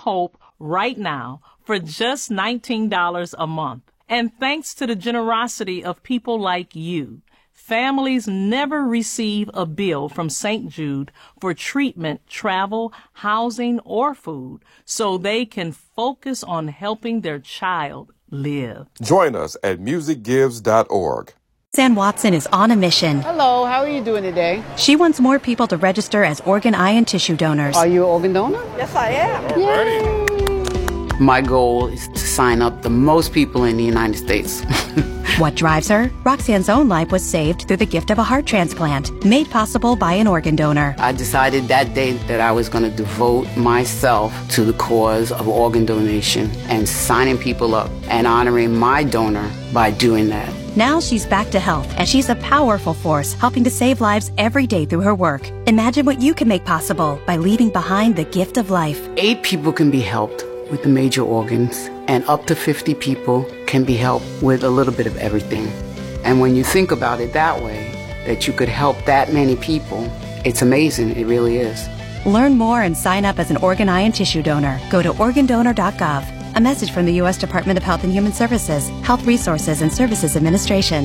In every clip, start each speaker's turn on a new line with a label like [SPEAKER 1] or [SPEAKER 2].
[SPEAKER 1] Hope right now for just $19 a month. And thanks to the generosity of people like you, families never receive a bill from St. Jude for treatment, travel, housing, or food, so they can focus on helping their child live.
[SPEAKER 2] Join us at musicgives.org.
[SPEAKER 3] Roxanne Watson is on a mission.
[SPEAKER 4] Hello, how are you doing today?
[SPEAKER 3] She wants more people to register as organ, eye, and tissue donors.
[SPEAKER 4] Are you an organ donor?
[SPEAKER 5] Yes, I am.
[SPEAKER 4] Yay! My goal is to sign up the most people in the United States.
[SPEAKER 3] What drives her? Roxanne's own life was saved through the gift of a heart transplant, made possible by an organ donor.
[SPEAKER 4] I decided that day that I was going to devote myself to the cause of organ donation and signing people up and honoring my donor by doing that.
[SPEAKER 3] Now she's back to health, and she's a powerful force helping to save lives every day through her work. Imagine what you can make possible by leaving behind the gift of life.
[SPEAKER 4] 8 people can be helped with the major organs, and up to 50 people can be helped with a little bit of everything. And when you think about it that way, that you could help that many people, it's amazing. It really is.
[SPEAKER 3] Learn more and sign up as an organ, eye, and tissue donor. Go to organdonor.gov. A message from the U.S. Department of Health and Human Services, Health Resources and Services Administration.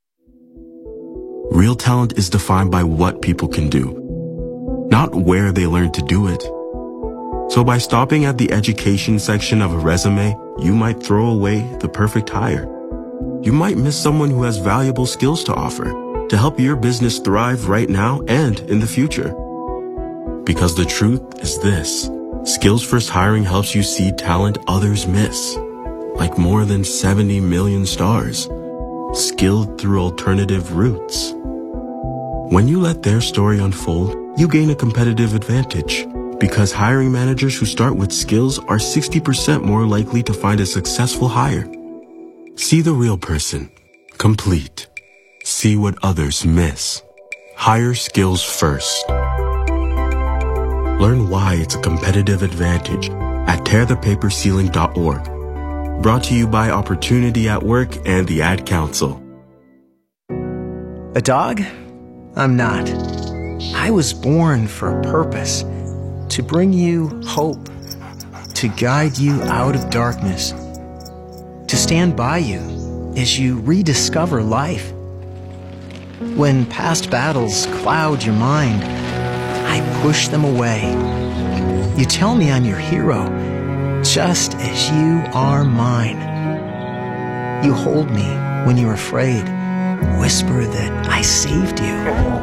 [SPEAKER 6] Real talent is defined by what people can do, not where they learn to do it. So by stopping at the education section of a resume, you might throw away the perfect hire. You might miss someone who has valuable skills to offer to help your business thrive right now and in the future. Because the truth is this. Skills First Hiring helps you see talent others miss, like more than 70 million stars, skilled through alternative routes. When you let their story unfold, you gain a competitive advantage, because hiring managers who start with skills are 60% more likely to find a successful hire. See the real person, complete. See what others miss. Hire skills first. Learn why it's a competitive advantage at tearthepaperceiling.org. Brought to you by Opportunity at Work and the Ad Council.
[SPEAKER 7] A dog? I'm not. I was born for a purpose. To bring you hope. To guide you out of darkness. To stand by you as you rediscover life. When past battles cloud your mind, I push them away. You tell me I'm your hero, just as you are mine. You hold me when you're afraid, whisper that I saved you.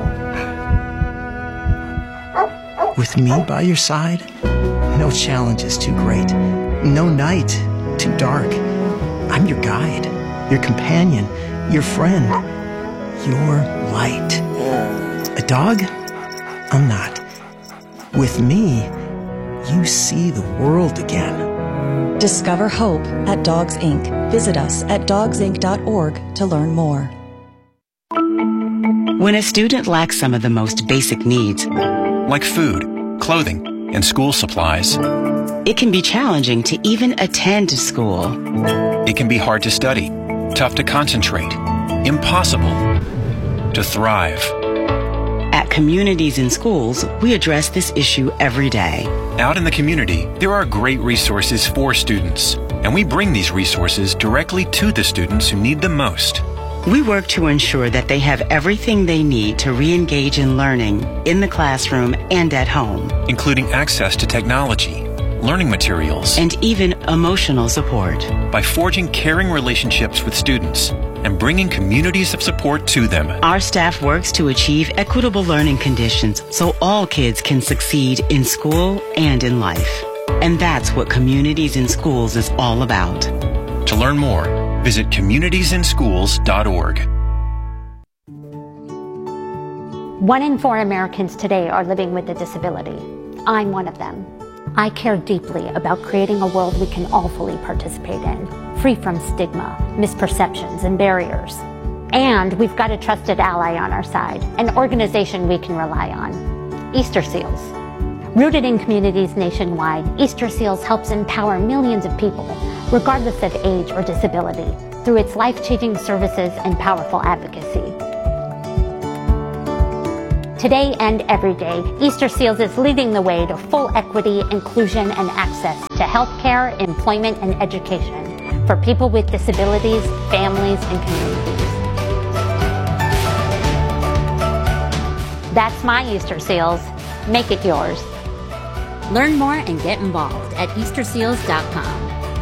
[SPEAKER 7] With me by your side, no challenge is too great, no night too dark. I'm your guide, your companion, your friend, your light. A dog? I'm not. With me, you see the world again.
[SPEAKER 8] Discover hope at Dogs Inc. Visit us at dogsinc.org to learn more.
[SPEAKER 9] When a student lacks some of the most basic needs, like food, clothing, and school supplies,
[SPEAKER 3] It can be challenging to even attend school.
[SPEAKER 9] It can be hard to study, tough to concentrate, impossible to thrive.
[SPEAKER 3] At Communities in Schools, we address this issue every day.
[SPEAKER 9] Out in the community, there are great resources for students, and we bring these resources directly to the students who need them most.
[SPEAKER 3] We work to ensure that they have everything they need to re-engage in learning in the classroom and at home,
[SPEAKER 9] including access to technology, learning materials,
[SPEAKER 3] and even emotional support.
[SPEAKER 9] By forging caring relationships with students and bringing communities of support to them,
[SPEAKER 3] our staff works to achieve equitable learning conditions so all kids can succeed in school and in life. And that's what Communities in Schools is all about.
[SPEAKER 9] To learn more, visit communitiesinschools.org.
[SPEAKER 10] 1 in 4 Americans today are living with a disability. I'm one of them. I care deeply about creating a world we can all fully participate in, free from stigma, misperceptions, and barriers. And we've got a trusted ally on our side, an organization we can rely on, Easter Seals. Rooted in communities nationwide, Easter Seals helps empower millions of people, regardless of age or disability, through its life-changing services and powerful advocacy. Today and every day, Easter Seals is leading the way to full equity, inclusion, and access to healthcare, employment, and education for people with disabilities, families, and communities. That's my Easter Seals. Make it yours. Learn more and get involved at easterseals.com.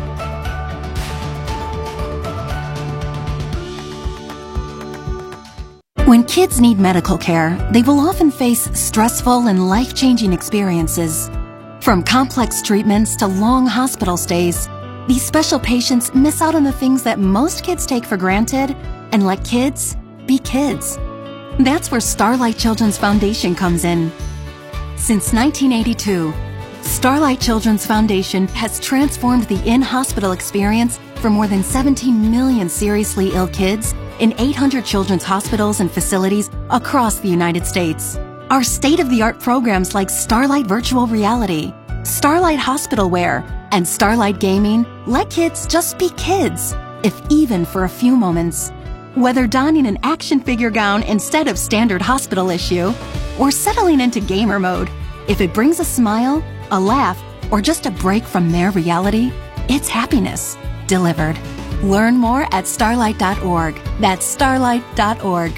[SPEAKER 5] When kids need medical care, they will often face stressful and life-changing experiences. From complex treatments to long hospital stays, these special patients miss out on the things that most kids take for granted and let kids be kids. That's where Starlight Children's Foundation comes in. Since 1982, Starlight Children's Foundation has transformed the in-hospital experience for more than 17 million seriously ill kids in 800 children's hospitals and facilities across the United States. Our state-of-the-art programs like Starlight Virtual Reality, Starlight Hospital Wear, and Starlight Gaming let kids just be kids, if even for a few moments. Whether donning an action figure gown instead of standard hospital issue, or settling into gamer mode, if it brings a smile, a laugh, or just a break from their reality, it's happiness delivered. Learn more at starlight.org. That's starlight.org.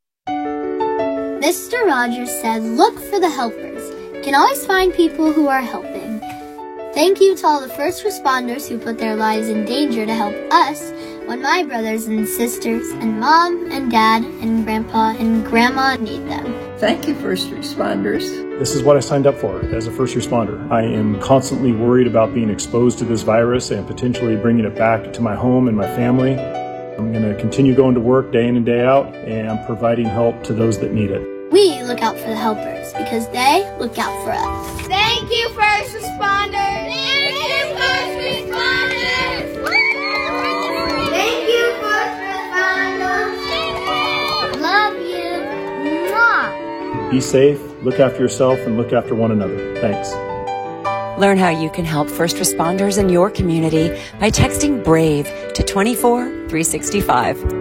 [SPEAKER 11] Mr. Rogers said, look for the helpers. You can always find people who are helping. Thank you to all the first responders who put their lives in danger to help us when my brothers and sisters and mom and dad and grandpa and grandma need them.
[SPEAKER 12] Thank you, first responders.
[SPEAKER 13] This is what I signed up for as a first responder. I am constantly worried about being exposed to this virus and potentially bringing it back to my home and my family. I'm going to continue going to work day in and day out and providing help to those that need it.
[SPEAKER 11] We look out for the helpers because they look out for us.
[SPEAKER 14] Thank you, first responders. Thank you, first responders.
[SPEAKER 11] Thank you, first responders. Love you. Mwah.
[SPEAKER 13] Be safe, look after yourself, and look after one another. Thanks.
[SPEAKER 15] Learn how you can help first responders in your community by texting BRAVE to 24365.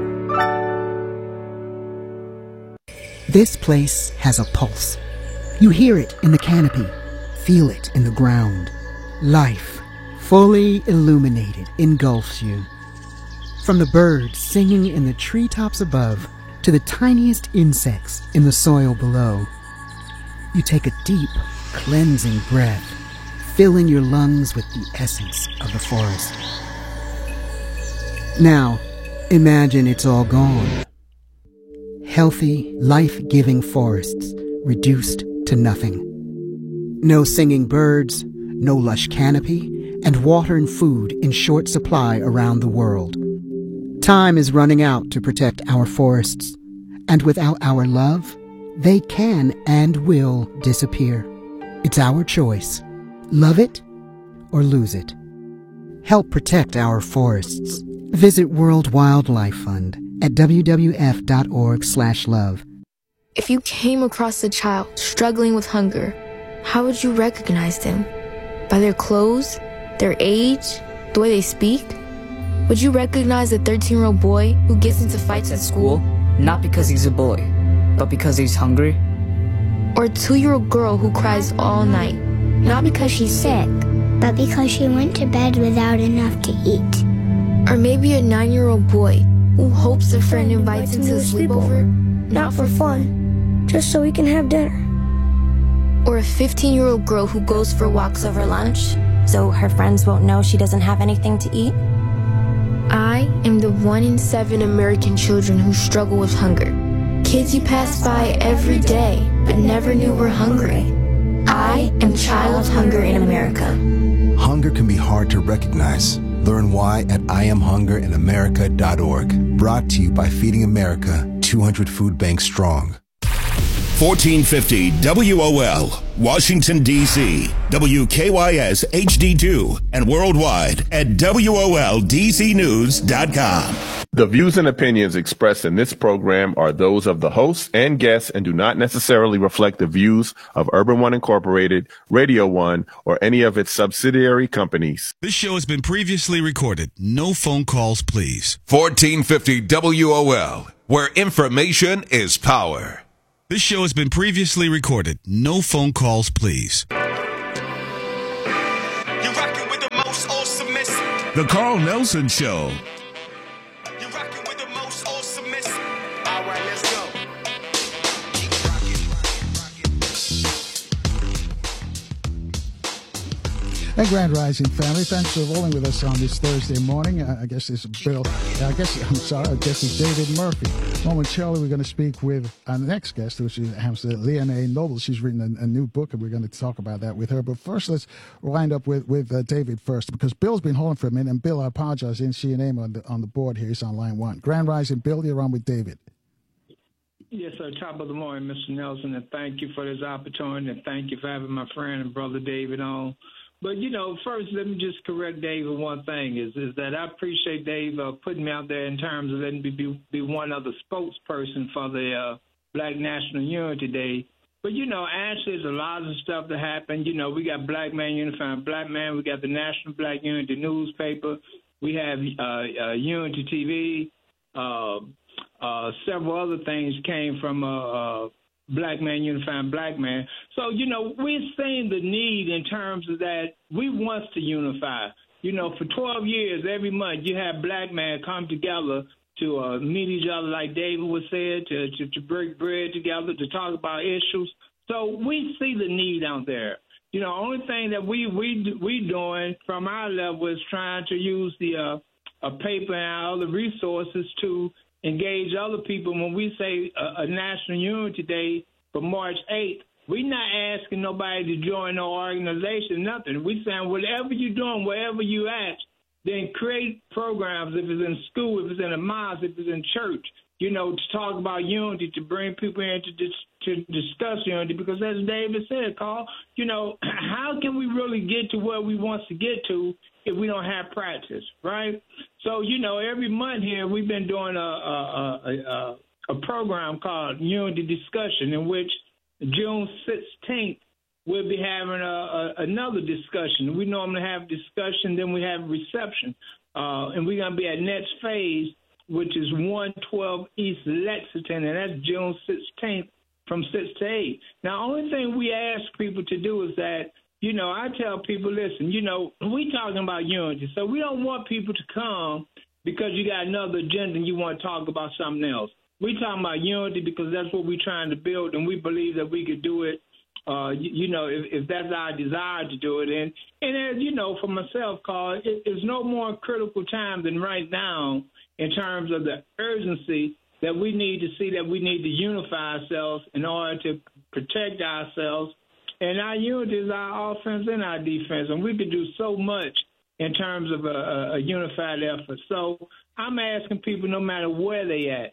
[SPEAKER 16] This place has a pulse. You hear it in the canopy, feel it in the ground. Life, fully illuminated, engulfs you. From the birds singing in the treetops above to the tiniest insects in the soil below. You take a deep, cleansing breath, filling your lungs with the essence of the forest. Now, imagine it's all gone. Healthy, life-giving forests reduced to nothing. No singing birds, no lush canopy, and water and food in short supply around the world. Time is running out to protect our forests, and without our love, they can and will disappear. It's our choice. Love it or lose it. Help protect our forests. Visit World Wildlife Fund at wwf.org/love.
[SPEAKER 17] If you came across a child struggling with hunger, how would you recognize them? By their clothes, their age, the way they speak? Would you recognize a 13-year-old boy who gets into fights at school?
[SPEAKER 18] Not because he's a boy, but because he's hungry?
[SPEAKER 17] Or a 2-year-old girl who cries all night? Not because she's sick,
[SPEAKER 11] but because she went to bed without enough to eat.
[SPEAKER 17] Or maybe a 9-year-old boy who hopes a friend invites him to a sleepover,
[SPEAKER 19] not for fun, just so we can have dinner.
[SPEAKER 17] Or a 15-year-old girl who goes for walks over lunch,
[SPEAKER 20] so her friends won't know she doesn't have anything to eat?
[SPEAKER 17] I am the 1 in 7 American children who struggle with hunger. Kids you pass by every day, but never knew were hungry. I am Child Hunger in America.
[SPEAKER 21] Hunger can be hard to recognize. Learn why at IamHungerInAmerica.org. Brought to you by Feeding America, 200 food banks strong.
[SPEAKER 22] 1450 WOL, Washington, D.C., WKYS HD2, and worldwide at WOLDCnews.com.
[SPEAKER 2] The views and opinions expressed in this program are those of the hosts and guests and do not necessarily reflect the views of Urban One Incorporated, Radio One, or any of its subsidiary companies.
[SPEAKER 23] This show has been previously recorded. No phone calls, please.
[SPEAKER 22] 1450 WOL, where information is power.
[SPEAKER 23] This show has been previously recorded. No phone calls, please.
[SPEAKER 1] You're rocking with the most awesomest.
[SPEAKER 22] The Carl Nelson Show.
[SPEAKER 1] You're rocking with the most awesomest. All right, let's go.
[SPEAKER 4] Hey, Grand Rising family, thanks for rolling with us on this Thursday morning. I guess it's Bill. I guess it's David Murphy. Momentarily, we're going to speak with our next guest, which is Leonie Noble. She's written a new book, and we're going to talk about that with her. But first, let's wind up with David first, because Bill's been holding for a minute. And Bill, I apologize, I didn't see your name on the board here. It's on line one. Grand Rising, Bill, you're on with David.
[SPEAKER 6] Yes, sir. Top of the morning, Mr. Nelson, and thank you for this opportunity, and thank you for having my friend and brother David on. But, first, let me just correct Dave on one thing, is that I appreciate Dave putting me out there in terms of letting me be one of the spokesperson for the Black National Unity Day. But, actually, there's a lot of stuff that happened. We got Black Man Unifying Black Man. We got the National Black Unity newspaper. We have Unity TV. Several other things came from Black Man Unifying Black Man. So, we're seeing the need in terms of that we want to unify. For 12 years, every month, you have black men come together to meet each other, like David was saying, to break bread together, to talk about issues. So we see the need out there. Only thing that we doing from our level is trying to use the paper and other resources to engage other people. When we say a National Unity Day for March 8th, we're not asking nobody to join no organization, nothing. We're saying whatever you're doing, wherever you at, then create programs, if it's in school, if it's in a mosque, if it's in church, to talk about unity, to bring people in to discuss unity. Because as David said, Carl, how can we really get to where we want to get to if we don't have practice, right? So, every month here we've been doing a program called Unity Discussion, in which June 16th we'll be having another discussion. We normally have discussion, then we have reception, and we're going to be at next phase, which is 112 East Lexington, and that's June 16th from 6 to 8. Now, only thing we ask people to do is that, I tell people, listen, we talking about unity, so we don't want people to come because you got another agenda and you want to talk about something else. We talking about unity because that's what we're trying to build, and we believe that we could do it, if that's our desire to do it. And as for myself, Carl, it's no more critical time than right now in terms of the urgency that we need to see, that we need to unify ourselves in order to protect ourselves. And our unity is our offense and our defense, and we could do so much in terms of a unified effort. So I'm asking people, no matter where they at,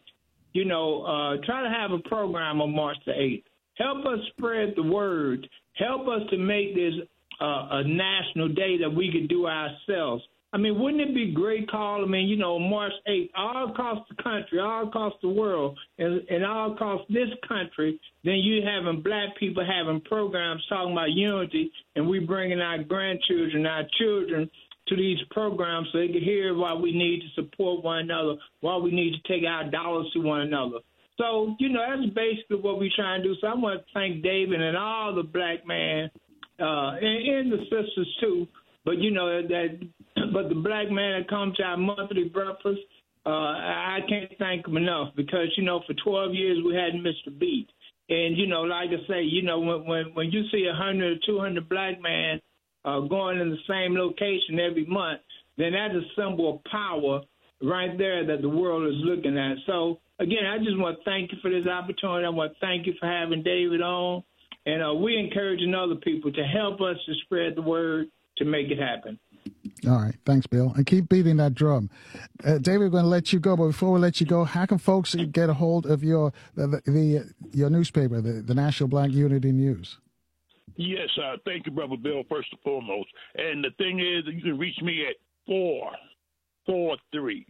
[SPEAKER 6] try to have a program on March the 8th. Help us spread the word. Help us to make this a national day that we could do ourselves. I mean, wouldn't it be great, Carl? March 8th, all across the country, all across the world, and all across this country, then you having black people having programs talking about unity, and we bringing our grandchildren, our children to these programs so they can hear why we need to support one another, why we need to take our dollars to one another. So, that's basically what we're trying to do. So I want to thank David and all the black men and the sisters, too. But, but the black man that comes to our monthly breakfast, I can't thank them enough because, for 12 years we hadn't missed a beat. And, like I say, when you see 100 or 200 black men going in the same location every month, then that's a symbol of power right there that the world is looking at. So, again, I just want to thank you for this opportunity. I want to thank you for having David on. And we're encouraging other people to help us to spread the word to make it happen.
[SPEAKER 4] All right. Thanks, Bill. And keep beating that drum. David, we're going to let you go. But before we let you go, how can folks get a hold of your newspaper, the National Black Unity News?
[SPEAKER 24] Yes, thank you, Brother Bill, first and foremost. And the thing is, you can reach me at 443-455-2373.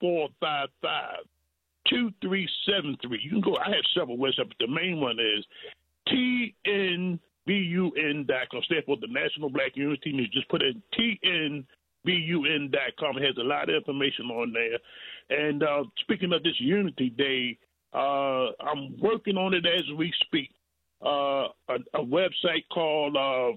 [SPEAKER 24] You can go. I have several websites, but the main one is TNBUN.com. Stand for the National Black Unity News. Just put in TNBUN.com. It has a lot of information on there. And speaking of this Unity Day, I'm working on it as we speak. A website called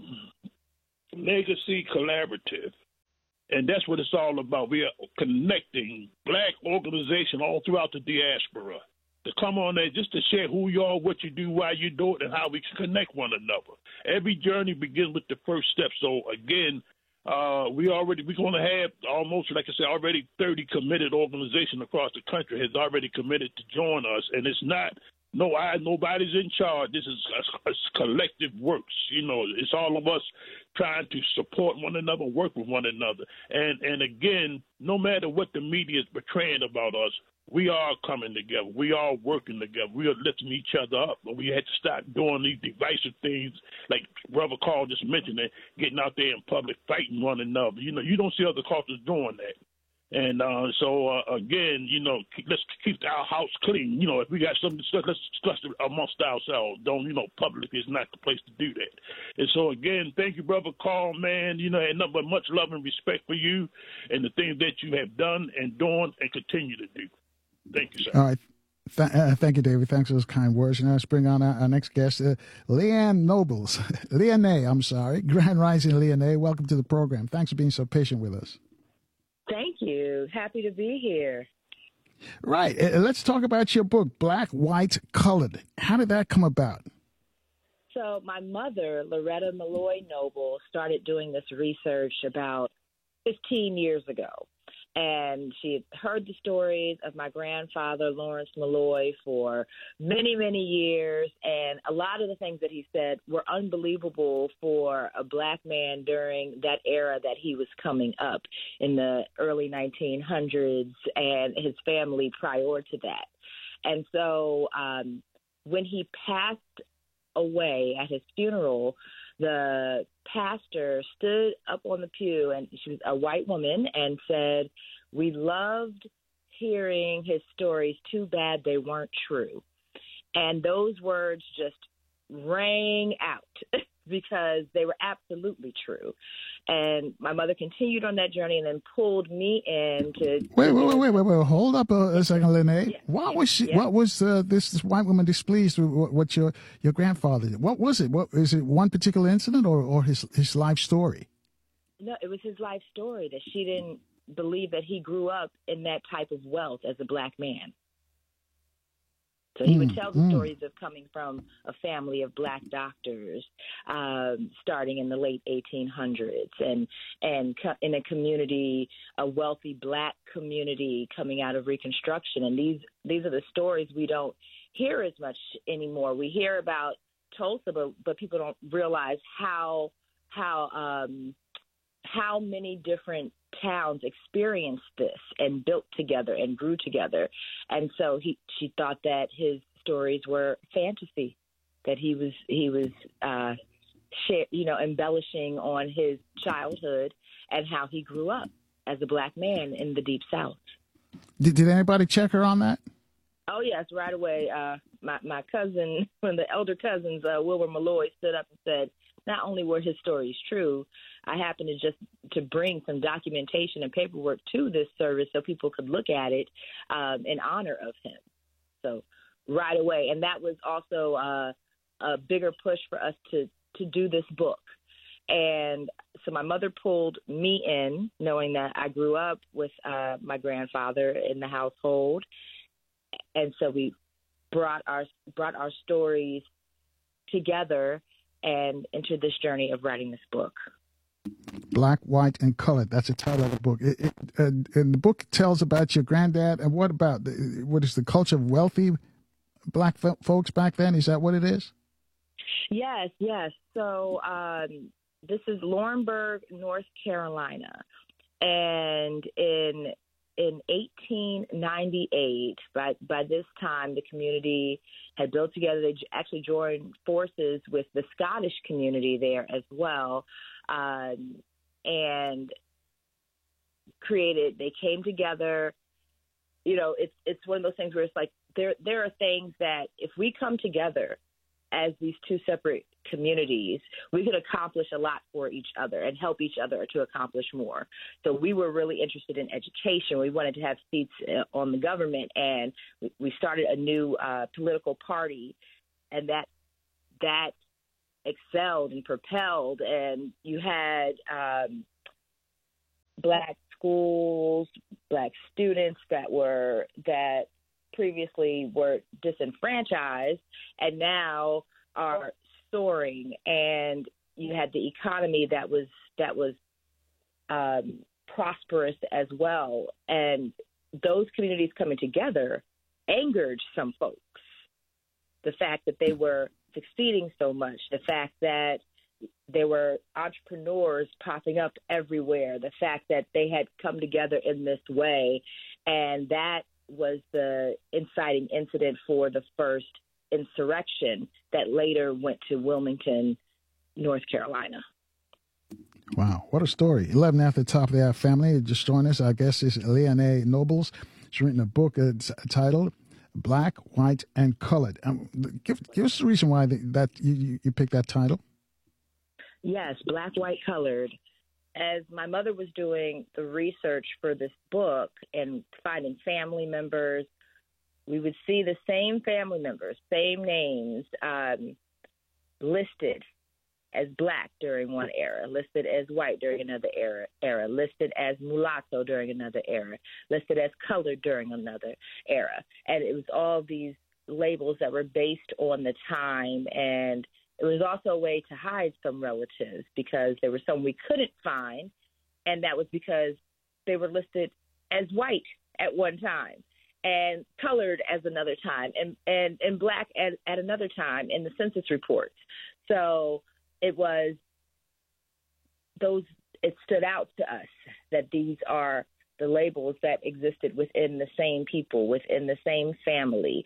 [SPEAKER 24] Legacy Collaborative. And that's what it's all about. We are connecting Black organizations all throughout the diaspora to come on there just to share who you are, what you do, why you do it, and how we can connect one another. Every journey begins with the first step. So, again, we're going to have almost, like I said, already 30 committed organizations across the country has already committed to join us. And it's not nobody's in charge. This is a collective works. You know, it's all of us trying to support one another, work with one another. And again, no matter what the media is portraying about us, we are coming together. We are working together. We are lifting each other up. But we had to stop doing these divisive things, like Brother Carl just mentioned, it, getting out there in public, fighting one another. You know, you don't see other cultures doing that. And again, you know, let's keep our house clean. You know, if we got something to discuss, let's discuss it amongst ourselves. Don't, you know, public is not the place to do that. And so, again, thank you, Brother Carl, man. You know, and nothing but much love and respect for you and the things that you have done and doing and continue to do. Thank you, sir.
[SPEAKER 4] All right. Thank you, David. Thanks for those kind words. Now let's bring on our next guest, Leanne Nobles. Leanne, I'm sorry. Grand Rising, Leanne. Welcome to the program. Thanks for being so patient with us.
[SPEAKER 3] Thank you. Happy to be here.
[SPEAKER 4] Right. Let's talk about your book, Black, White, Colored. How did that come about?
[SPEAKER 3] So my mother, Loretta Malloy Noble, started doing this research about 15 years ago. And she had heard the stories of my grandfather, Lawrence Malloy, for many, many years. And a lot of the things that he said were unbelievable for a Black man during that era that he was coming up in the early 1900s and his family prior to that. And so when he passed away at his funeral, the pastor stood up on the pew, and she was a white woman, and said, "We loved hearing his stories. Too bad they weren't true." And those words just rang out because they were absolutely true. And my mother continued on that journey and then pulled me in to... Wait.
[SPEAKER 4] Hold up a second, Lene. Yeah. What was this white woman displeased with what your grandfather did? What was it? Is it one particular incident or his life story?
[SPEAKER 3] No, it was his life story that she didn't believe that he grew up in that type of wealth as a Black man. So he would tell the stories of coming from a family of Black doctors, starting in the late 1800s, and in a community, a wealthy Black community coming out of Reconstruction. And these are the stories we don't hear as much anymore. We hear about Tulsa, but people don't realize how many different towns experienced this and built together and grew together. And so she thought that his stories were fantasy, that he was embellishing on his childhood and how he grew up as a Black man in the Deep South.
[SPEAKER 4] Did anybody check her on that?
[SPEAKER 3] Oh, yes, right away. My cousin, one of the elder cousins, Wilbur Malloy, stood up and said, not only were his stories true, I happened to bring some documentation and paperwork to this service so people could look at it in honor of him. So right away. And that was also a bigger push for us to do this book. And so my mother pulled me in, knowing that I grew up with my grandfather in the household. And so we brought our stories together and entered this journey of writing this book.
[SPEAKER 4] Black, White, and Colored. That's the title of the book. And the book tells about your granddad. And what is the culture of wealthy Black folks back then? Is that what it is?
[SPEAKER 3] Yes. So this is Laurinburg, North Carolina. And in 1898, by this time, the community had built together. They actually joined forces with the Scottish community there as well, and they came together. You know, it's one of those things where it's like there are things that if we come together as these two separate communities, we could accomplish a lot for each other and help each other to accomplish more. So we were really interested in education. We wanted to have seats on the government, and we started a new political party, and that excelled and propelled. And you had Black schools, Black students that previously were disenfranchised and now are soaring, and you had the economy that was prosperous as well. And those communities coming together angered some folks. The fact that they were succeeding so much, the fact that there were entrepreneurs popping up everywhere, the fact that they had come together in this way, and that was the inciting incident for the first insurrection that later went to Wilmington, North Carolina.
[SPEAKER 4] Wow, what a story. 11 after the top of the hour, family. Just joined us, our guest is Leonie Nobles. She's written a book titled Black, White, and Colored. Give us the reason why that you picked that title.
[SPEAKER 3] Yes, Black, White, Colored. As my mother was doing the research for this book and finding family members, we would see the same family members, same names, listed as Black during one era, listed as white during another era, listed as mulatto during another era, listed as colored during another era. And it was all these labels that were based on the time, and it was also a way to hide some relatives because there were some we couldn't find, and that was because they were listed as white at one time and colored as another time and Black at another time in the census reports. So it stood out to us that these are the labels that existed within the same people, within the same family.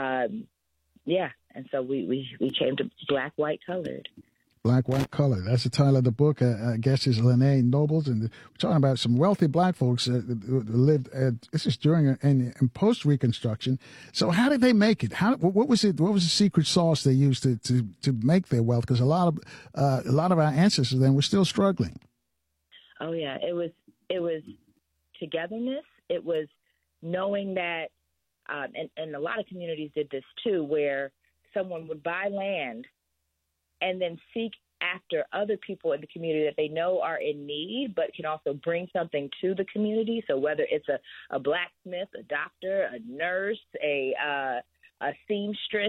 [SPEAKER 3] And so we came to Black, White, Colored.
[SPEAKER 4] Black, White, Colored. That's the title of the book. I guess is Leonie Nobles, and we're talking about some wealthy Black folks who lived. This is during and post Reconstruction. So how did they make it? What was it? What was the secret sauce they used to make their wealth? Because a lot of our ancestors then were still struggling.
[SPEAKER 3] Oh yeah, it was togetherness. It was knowing that, and a lot of communities did this too, where someone would buy land and then seek after other people in the community that they know are in need, but can also bring something to the community. So whether it's a blacksmith, a doctor, a nurse, a seamstress,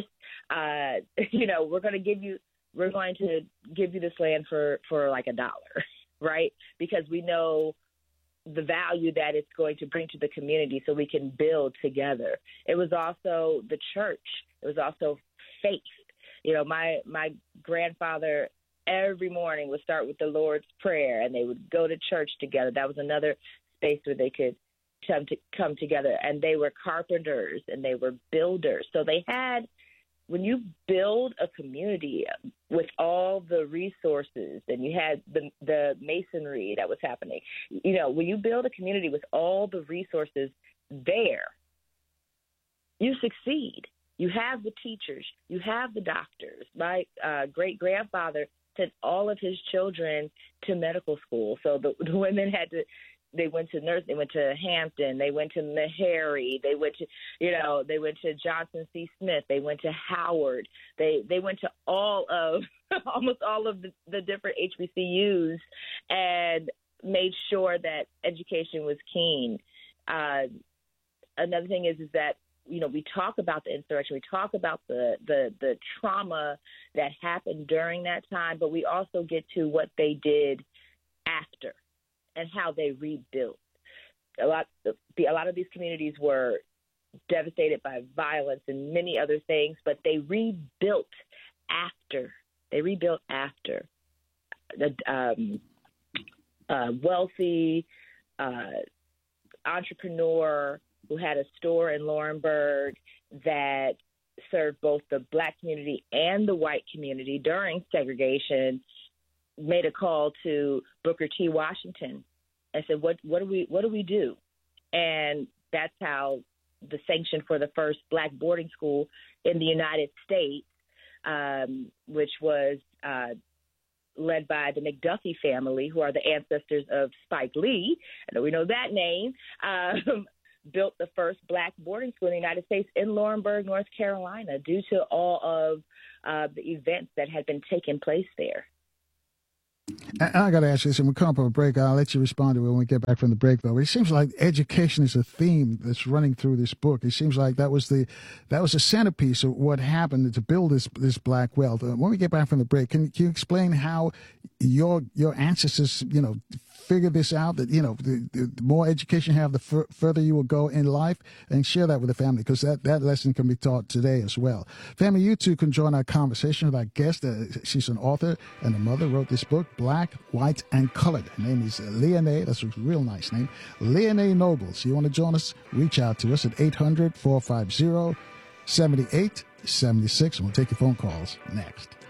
[SPEAKER 3] we're going to give you this land for like $1, right? Because we know the value that it's going to bring to the community so we can build together. It was also the church. It was also faith. My grandfather every morning would start with the Lord's Prayer, and they would go to church together. That was another space where they could come together. And they were carpenters and they were builders. So they had, when you build a community with all the resources, and you had the masonry that was happening, when you build a community with all the resources there, you succeed. You have the teachers. You have the doctors. My great-grandfather sent all of his children to medical school. So the women they went to nurse. They went to Hampton. They went to Meharry. They went to Johnson C. Smith. They went to Howard. They went to almost all of the different HBCUs and made sure that education was keen. Another thing is that, we talk about the insurrection, we talk about the trauma that happened during that time, but we also get to what they did after and how they rebuilt. A lot of these communities were devastated by violence and many other things, but they rebuilt after. They rebuilt after. The wealthy entrepreneur who had a store in Laurinburg that served both the Black community and the white community during segregation, made a call to Booker T. Washington and said, what do we do? And that's how the sanction for the first Black boarding school in the United States, which was led by the McDuffie family, who are the ancestors of Spike Lee. I know we know that name. Built the first black boarding school in the United States in Laurinburg, North Carolina, due to all of the events that had been taking place there.
[SPEAKER 4] I got to ask you this, and we'll come up with a break. I'll let you respond to it when we get back from the break, though. But it seems like education is a theme that's running through this book. It seems like that was the centerpiece of what happened to build this black wealth. When we get back from the break, can you explain how your ancestors, figured this out? That the more education you have, the further you will go in life, and share that with the family, because that lesson can be taught today as well. Family, you too can join our conversation with our guest. She's an author and a mother. Wrote this book, Black, White, and Colored. Her name is Leonie. That's a real nice name, Leonie Noble. So you want to join us? Reach out to us at 800-450-7876, and we'll take your phone calls next.